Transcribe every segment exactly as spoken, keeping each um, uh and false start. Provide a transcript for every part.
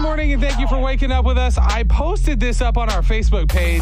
morning, and thank you for waking up with us. I posted this up on our Facebook page,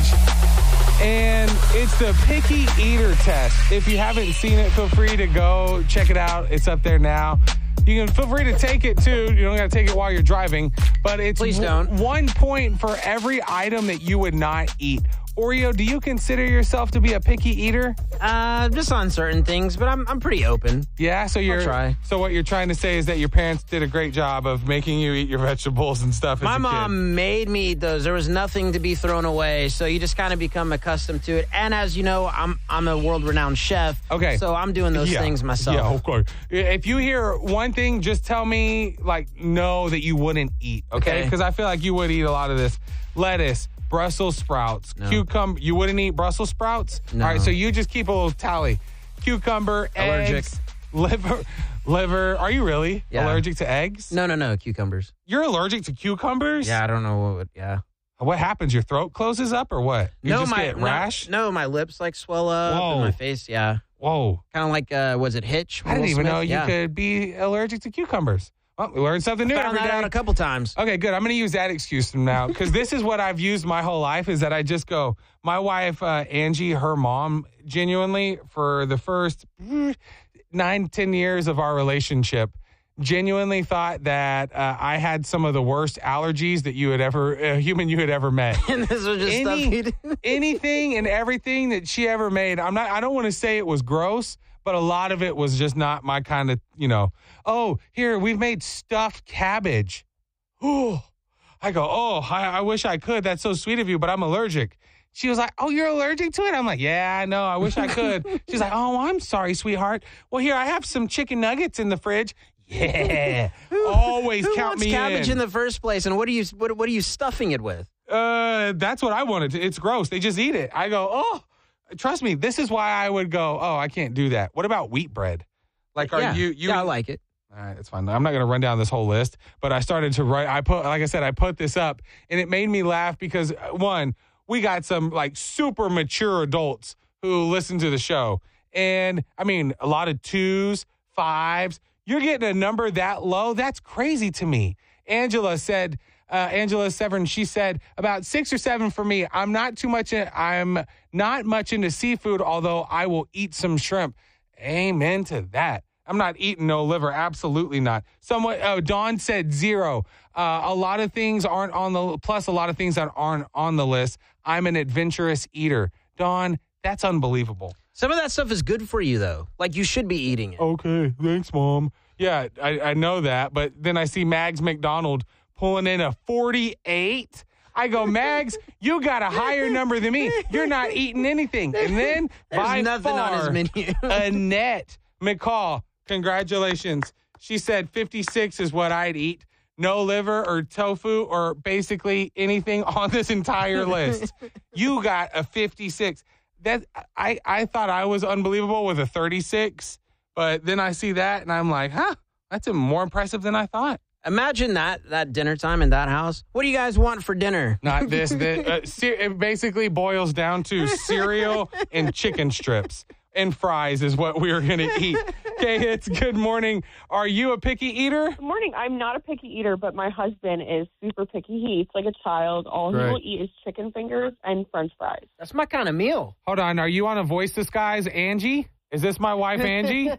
and it's the Picky Eater Test. If you haven't seen it, feel free to go check it out. It's up there now. You can feel free to take it, too. You don't got to take it while you're driving. But it's Please don't. w- one point for every item that you would not eat. Oreo, do you consider yourself to be a picky eater? Uh, just on certain things, but I'm I'm pretty open. Yeah, so you're I'll try. So what you're trying to say is that your parents did a great job of making you eat your vegetables and stuff. My as a mom kid. made me eat those. There was nothing to be thrown away, so you just kind of become accustomed to it. And as you know, I'm I'm a world-renowned chef. Okay. So I'm doing those Yeah. things myself. Yeah, of course. If you hear one thing, just tell me, like, no, that you wouldn't eat, okay? Okay. Because I feel like you would eat a lot of this. Lettuce, Brussels sprouts, No. cucumber. You wouldn't eat Brussels sprouts? No. All right, so you just keep a little tally. Cucumber, Allergic. eggs, liver. Liver. Are you really Yeah. allergic to eggs? No, no, no, cucumbers. You're allergic to cucumbers? Yeah, I don't know what would, yeah. What happens? Your throat closes up or what? You no, just my, get no, rash? No, my lips like swell up Whoa. and my face, yeah. Whoa. Kind of like, uh, was it Hitch? I didn't Will even Smith? know you yeah. could be allergic to cucumbers. Well, we learned something new Found every that day. out a couple times. Okay, good. I'm going to use that excuse from now because this is what I've used my whole life is that I just go, my wife, uh, Angie, her mom, genuinely for the first mm, nine, ten years of our relationship, genuinely thought that uh, I had some of the worst allergies that you had ever, a human you had ever met. And this was just stuff Any, you did. anything and everything that she ever made. I'm not, I don't want to say it was gross, but a lot of it was just not my kind of, you know, oh, here, we've made stuffed cabbage. Oh, I go, oh, I, I wish I could. That's so sweet of you, but I'm allergic. She was like, oh, you're allergic to it? I'm like, yeah, I know. I wish I could. She's like, oh, I'm sorry, sweetheart. Well, here, I have some chicken nuggets in the fridge. Yeah. Always Who count wants me cabbage in. in the first place? And what are you what, what are you stuffing it with? Uh, that's what I wanted to. It's gross. They just eat it. I go, oh, trust me. This is why I would go, oh, I can't do that. What about wheat bread? Like, are yeah. you, you, yeah, I like it. All right, that's fine. I'm not going to run down this whole list, but I started to write. I put, like I said, I put this up and it made me laugh because uh, one, we got some like super mature adults who listen to the show. And I mean, a lot of twos, fives. You're getting a number that low. That's crazy to me. Angela said, uh, Angela Severn, she said about six or seven for me. I'm not too much. In, I'm not much into seafood, although I will eat some shrimp. Amen to that. I'm not eating no liver. Absolutely not. Someone, oh, Dawn said zero. Uh, a lot of things aren't on the, plus a lot of things that aren't on the list. I'm an adventurous eater. Dawn, that's unbelievable. Some of that stuff is good for you, though. Like, you should be eating it. Okay, thanks, Mom. Yeah, I, I know that, but then I see Mags McDonald pulling in a forty-eight. I go, Mags, you got a higher number than me. You're not eating anything. And then, There's by nothing far, on his menu. Annette McCall, congratulations. She said fifty-six is what I'd eat. No liver or tofu or basically anything on this entire list. You got a fifty-six. That I, I thought I was unbelievable with a thirty-six, but then I see that and I'm like, huh, that's more impressive than I thought. Imagine that that dinner time in that house. What do you guys want for dinner? Not this. this uh, ce- it basically boils down to cereal and chicken strips and fries is what we're going to eat. Okay, it's good morning. Are you a picky eater? Good morning. I'm not a picky eater, but my husband is super picky. He eats like a child. All Right. he will eat is chicken fingers and French fries. That's my kind of meal. Hold on. Are you on a voice disguise, Angie? Is this my wife, Angie?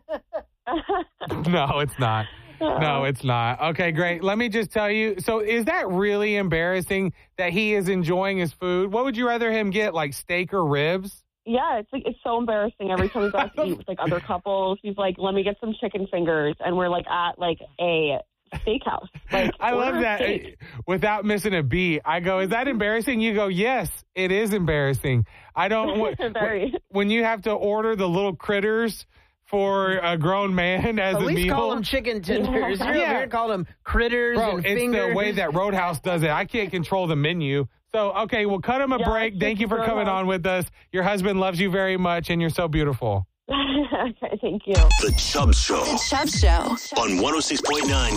No, it's not. No, it's not. Okay, great. Let me just tell you. So is that really embarrassing that he is enjoying his food? What would you rather him get, like steak or ribs? Yeah, it's like it's so embarrassing. Every time we go out to eat with like other couples, he's like, "Let me get some chicken fingers," and we're like at like a steakhouse. Like, I love order that. steak. Without missing a beat, I go, is that embarrassing? You go, yes, it is embarrassing. I don't. Very. When you have to order the little critters for a grown man as At a least meal. call them chicken tenders. You're Yeah. over here call them critters Bro, and it's fingers. the way that Roadhouse does it. I can't control the menu. So, okay, we'll cut him a Yeah, break. it's Thank you just for coming Roadhouse. on with us. Your husband loves you very much, and you're so beautiful. Okay, thank you. The Chubb Show The Chubb Show. on one oh six point nine